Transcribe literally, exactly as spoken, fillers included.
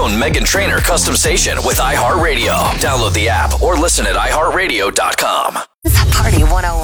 own Meghan Trainor custom station with iHeartRadio. Download the app or listen at i heart radio dot com. Party one oh one.